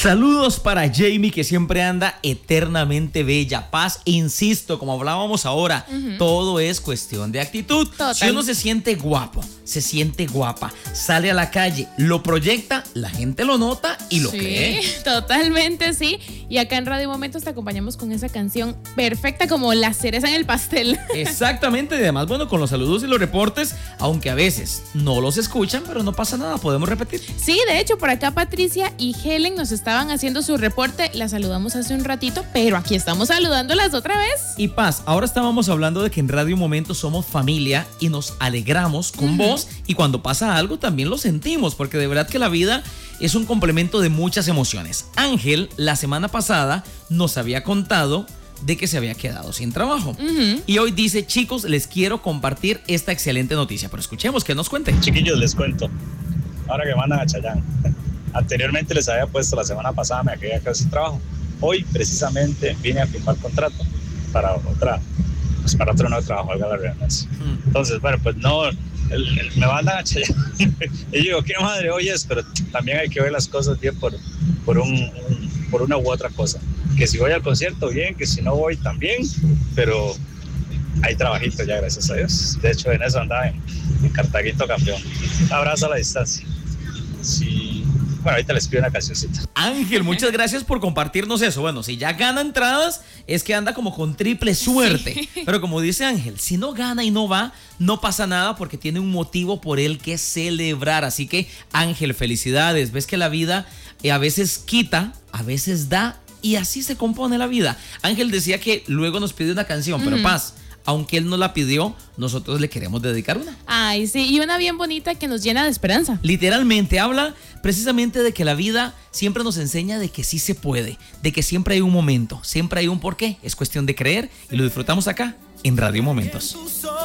Saludos para Jamie, que siempre anda eternamente bella. Paz, insisto, como hablábamos ahora, todo es cuestión de actitud. Total. Si uno se siente guapo, se siente guapa, sale a la calle, lo proyecta, la gente lo nota y lo cree. Totalmente, sí. Y acá en Radio Momentos te acompañamos con esa canción perfecta como la cereza en el pastel. Exactamente, y además, bueno, con los saludos y los reportes, aunque a veces no los escuchan, pero no pasa nada, podemos repetir. Sí, de hecho, por acá Patricia y Helen nos estaban haciendo su reporte. Las saludamos hace un ratito, pero aquí estamos saludándolas otra vez. Y Paz, ahora estábamos hablando de que en Radio Momentos somos familia y nos alegramos con vos, y cuando pasa algo también lo sentimos, porque de verdad que la vida es un complemento de muchas emociones. Ángel, la semana pasada, nos había contado de que se había quedado sin trabajo. Y hoy dice: chicos, les quiero compartir esta excelente noticia, pero escuchemos que nos cuente. Chiquillos, les cuento. Ahora que mandan a Chayán. Anteriormente les había puesto la semana pasada, me quedé acá sin trabajo. Hoy precisamente vine a firmar contrato para otro nuevo trabajo, valga la redundancia. Entonces, bueno, pues no, me mandan a Chayán. Y yo digo, qué madre hoy es, pero también hay que ver las cosas bien por una u otra cosa. Que si voy al concierto, bien, que si no voy, también, pero hay trabajito ya, gracias a Dios. De hecho, en eso andaba en Cartaguito campeón. Un abrazo a la distancia. Sí. Bueno, ahorita les pido una cancioncita. Ángel, muchas gracias por compartirnos eso. Bueno, si ya gana entradas, es que anda como con triple suerte. Sí. Pero como dice Ángel, si no gana y no va, no pasa nada, porque tiene un motivo por el que celebrar. Así que, Ángel, felicidades. Ves que la vida a veces quita, a veces da, y así se compone la vida. Ángel decía que luego nos pide una canción, pero Paz, aunque él no la pidió, nosotros le queremos dedicar una. Ay, sí, y una bien bonita que nos llena de esperanza. Literalmente habla precisamente de que la vida siempre nos enseña de que sí se puede, de que siempre hay un momento, siempre hay un porqué. Es cuestión de creer, y lo disfrutamos acá en Radio Momentos.